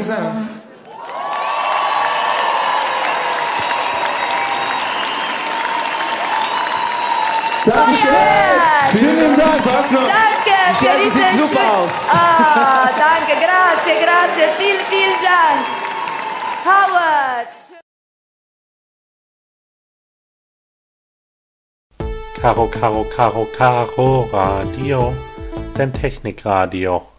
langsam. Dankeschön! Vielen Dank! Spaß noch! Danke für Michelle, diese sieht super aus! Ah, danke, grazie, vielen Dank! Howard! Caro Radio, dein Technikradio.